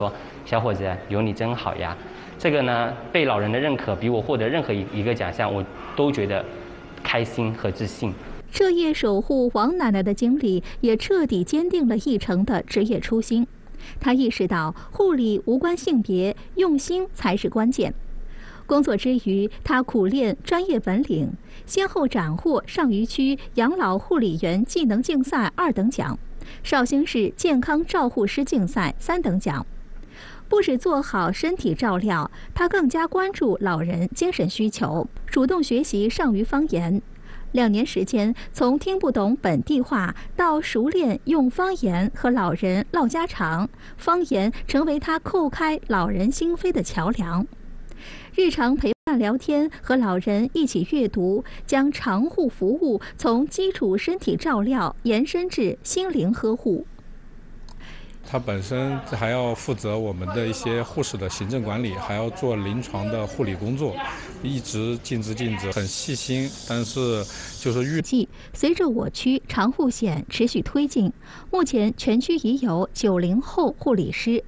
说小伙子有你真好呀。这个呢，被老人的认可，比我获得任何一个奖项，我都觉得开心和自信。 彻夜守护王奶奶的经历，也彻底坚定了奕成的职业初心。他意识到护理无关性别，用心才是关键。工作之余，他苦练专业本领，先后斩获上虞区养老护理员技能竞赛2等奖、绍兴市健康照护师竞赛3等奖。不止做好身体照料，他更加关注老人精神需求，主动学习上虞方言。2年时间，从听不懂本地话到熟练用方言和老人唠家常，方言成为他叩开老人心扉的桥梁。日常陪伴聊天，和老人一起阅读，将长护服务从基础身体照料延伸至心灵呵护。 他本身还要负责我们的一些护士的行政管理，还要做临床的护理工作，一直尽职尽责，很细心。但是就是随着我区长护险持续推进，目前全区已有90后护理师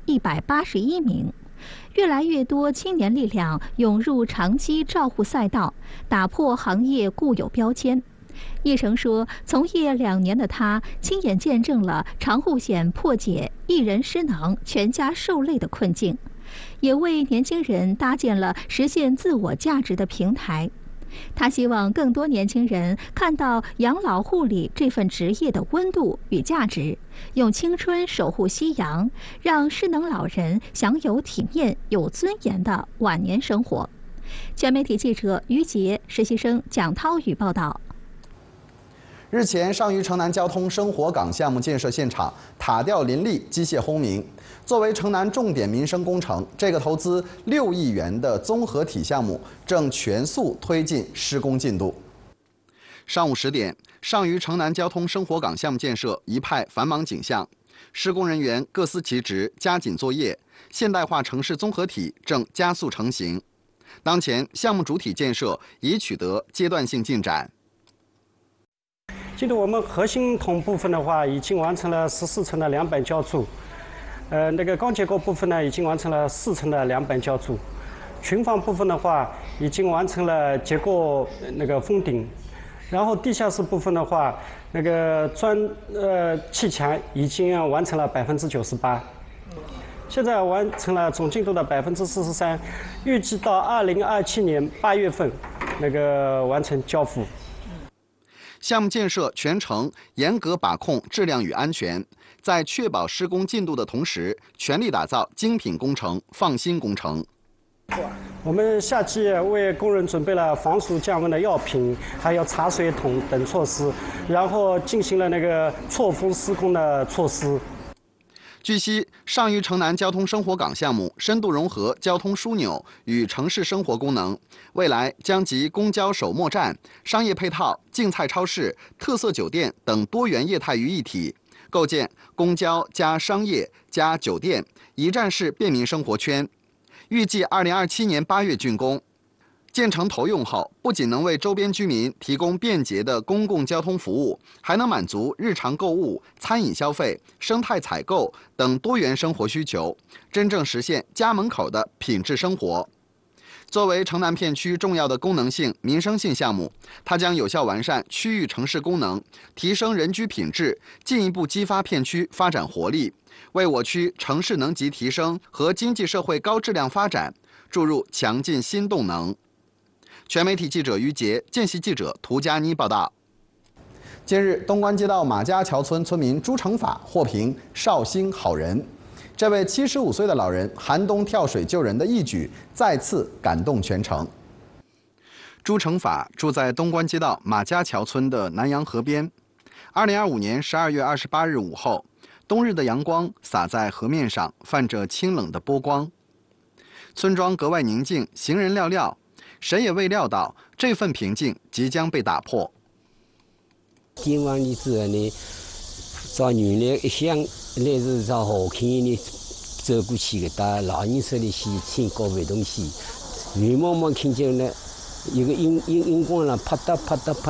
181名。越来越多青年力量涌入长期照护赛道，打破行业固有标签。奕成说，从业2年的他亲眼见证了长护险破解一人失能、全家受累的困境，也为年轻人搭建了实现自我价值的平台。他希望更多年轻人看到养老护理这份职业的温度与价值，用青春守护夕阳，让失能老人享有体面、有尊严的晚年生活。全媒体记者于杰、实习生蒋涛宇报道。 日前，上虞城南交通生活港项目建设现场塔吊林立，机械轰鸣。作为城南重点民生工程，这个投资6亿元的综合体项目正全速推进施工进度。上午10点，上虞城南交通生活港项目建设一派繁忙景象，施工人员各司其职，加紧作业，现代化城市综合体正加速成型。当前，项目主体建设已取得阶段性进展。 进度我们核心筒部分的话，已经完成了14层的梁板浇筑，那个钢结构部分呢，已经完成了4层的梁板浇筑，群房部分的话，已经完成了结构那个封顶，然后地下室部分的话，那个砌墙已经完成了98%，现在完成了总进度的43%，预计到2027年8月份那个完成交付。 项目建设全程严格把控质量与安全，在确保施工进度的同时，全力打造精品工程、放心工程。 我们夏季为工人准备了防暑降温的药品，还有茶水桶等措施，然后进行了那个错峰施工的措施。 据悉，上虞城南交通生活港项目深度融合交通枢纽与城市生活功能，未来将集公交首末站、商业配套、竞菜超市、特色酒店等多元业态于一体，构建公交加商业加酒店一站式便民生活圈。预计2027年8月竣工。建成投用后，不仅能为周边居民提供便捷的公共交通服务，还能满足日常购物、餐饮消费、生态采购等多元生活需求，真正实现家门口的品质生活。作为城南片区重要的功能性、民生性项目，它将有效完善区域城市功能，提升人居品质，进一步激发片区发展活力，为我区城市能级提升和经济社会高质量发展注入强劲新动能。全媒体记者于杰、见习记者涂佳妮报道。近日，东关街道马家桥村村民朱成法获评绍兴好人。这位75岁的老人寒冬跳水救人的义举，再次感动全城。朱成法住在东关街道马家桥村的南阳河边。2025年12月28日午后，冬日的阳光洒在河面上，泛着清冷的波光。村庄格外宁静，行人寥寥。谁也未料到这份平静即将被打破。 今晚的之后呢，找原来一向那是找好看的走过去的，到老人手里去请搞活动去，远望望看见了一个荧光了，啪嗒啪嗒啪。